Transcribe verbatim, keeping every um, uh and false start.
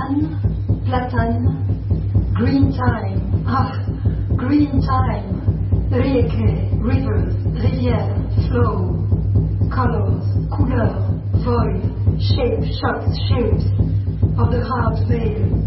banane, platane, green time, ah, green time, rieke, rivers, rivière, flow, colors, couleurs, void, shape, shots, shapes of the heart veil.